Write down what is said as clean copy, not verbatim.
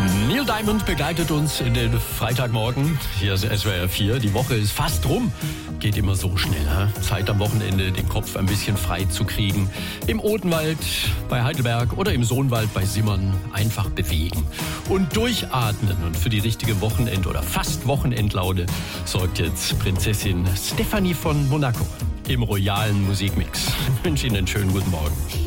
Neil Diamond begleitet uns in den Freitagmorgen. Hier ist SWR 4. Die Woche ist fast rum. Geht immer so schnell. Zeit am Wochenende, den Kopf ein bisschen frei zu kriegen. Im Odenwald bei Heidelberg oder im Sohnwald bei Simmern einfach bewegen. Und durchatmen. Und für die richtige Wochenend- oder fast Wochenendlaune sorgt jetzt Prinzessin Stephanie von Monaco im royalen Musikmix. Ich wünsche Ihnen einen schönen guten Morgen.